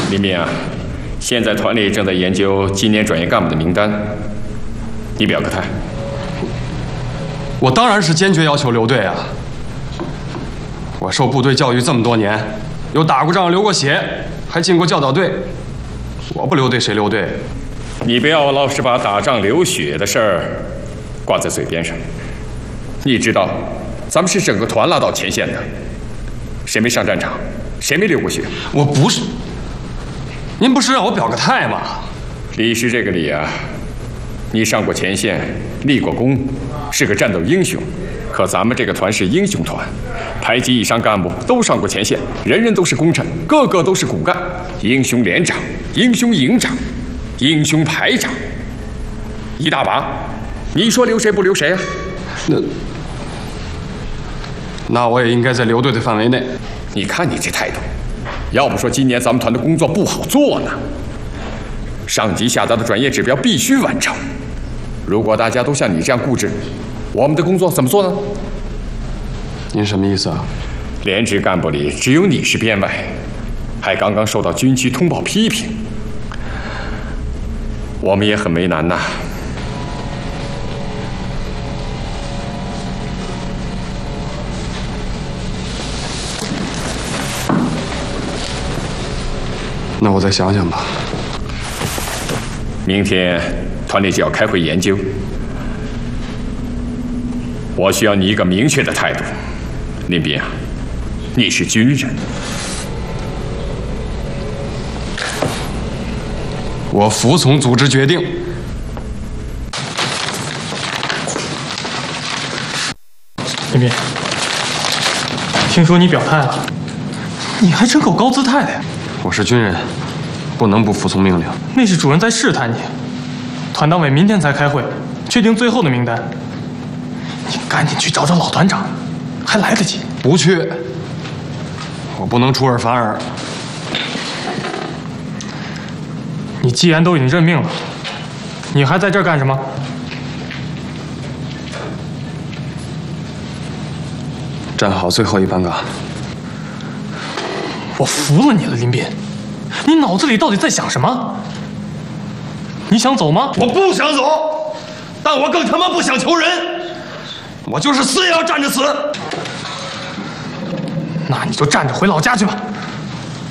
林斌啊，现在团里正在研究今年转业干部的名单，你表个态。 我当然是坚决要求留队啊！我受部队教育这么多年，有打过仗、流过血，还进过教导队，我不留队谁留队？ 你不要老是把打仗流血的事儿挂在嘴边上。你知道，咱们是整个团拉到前线的，谁没上战场，谁没流过血？ 我不是。您不是让我表个态吗？ 李是这个李啊，你上过前线，立过功，是个战斗英雄。可咱们这个团是英雄团，排级以上干部都上过前线，人人都是功臣，个个都是骨干，英雄连长、英雄营长、英雄排长，一大把。你说留谁不留谁啊？ 那我也应该在留队的范围内。 你看你这态度，要不说今年咱们团的工作不好做呢。上级下达的转业指标必须完成，如果大家都像你这样固执，我们的工作怎么做呢？ 您什么意思啊？ 连职干部里只有你是编外，还刚刚受到军区通报批评，我们也很为难呐。 那我再想想吧。 明天团里就要开会研究，我需要你一个明确的态度。林斌啊，你是军人， 我服从组织决定。 林斌，听说你表态了，你还真够高姿态的呀！ 我是军人，不能不服从命令。 那是主任在试探你。团党委明天才开会，确定最后的名单。你赶紧去找找老团长，还来得及。 不去，我不能出尔反尔。 你既然都已经认命了，你还在这儿干什么？ 站好最后一班岗。 我服了你了，林斌，你脑子里到底在想什么？你想走吗？ 我不想走，但我更他妈不想求人，我就是死也要站着死。 那你就站着回老家去吧。